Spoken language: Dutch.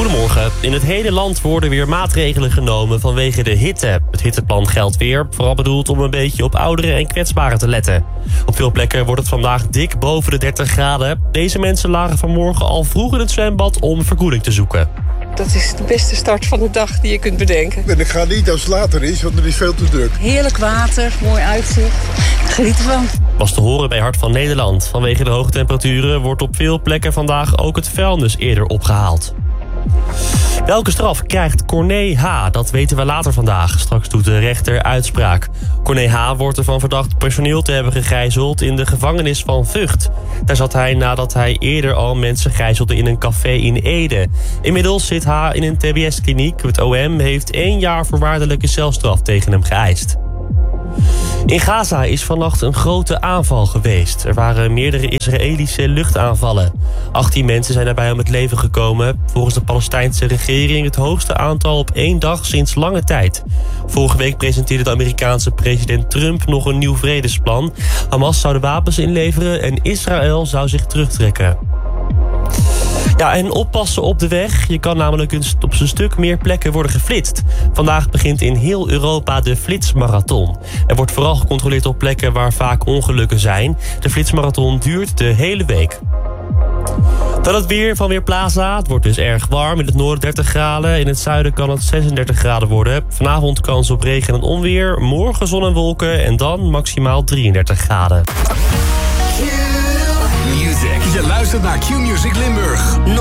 Goedemorgen. In het hele land worden weer maatregelen genomen vanwege de hitte. Het hitteplan geldt weer, vooral bedoeld om een beetje op ouderen en kwetsbaren te letten. Op veel plekken wordt het vandaag dik boven de 30 graden. Deze mensen lagen vanmorgen al vroeg in het zwembad om verkoeling te zoeken. Dat is de beste start van de dag die je kunt bedenken. En ik ga niet als het later is, want er is veel te druk. Heerlijk water, mooi uitzicht. Geniet ervan. Was te horen bij Hart van Nederland. Vanwege de hoge temperaturen wordt op veel plekken vandaag ook het vuilnis eerder opgehaald. Welke straf krijgt Corné H? Dat weten we later vandaag. Straks doet de rechter uitspraak. Corné H wordt ervan verdacht personeel te hebben gegijzeld in de gevangenis van Vught. Daar zat hij nadat hij eerder al mensen gijzelde in een café in Ede. Inmiddels zit H in een TBS-kliniek. Het OM heeft 1 jaar voorwaardelijke celstraf tegen hem geëist. In Gaza is vannacht een grote aanval geweest. Er waren meerdere Israëlische luchtaanvallen. 18 mensen zijn daarbij om het leven gekomen. Volgens de Palestijnse regering het hoogste aantal op 1 dag sinds lange tijd. Vorige week presenteerde de Amerikaanse president Trump nog een nieuw vredesplan. Hamas zou de wapens inleveren en Israël zou zich terugtrekken. Ja, en oppassen op de weg. Je kan namelijk op een stuk meer plekken worden geflitst. Vandaag begint in heel Europa de Flitsmarathon. Er wordt vooral gecontroleerd op plekken waar vaak ongelukken zijn. De Flitsmarathon duurt de hele week. Dan het weer van Weerplaza. Het wordt dus erg warm. In het noorden 30 graden. In het zuiden kan het 36 graden worden. Vanavond kans op regen en onweer. Morgen zon en wolken. En dan maximaal 33 graden. Je luistert naar Q-Music Limburg.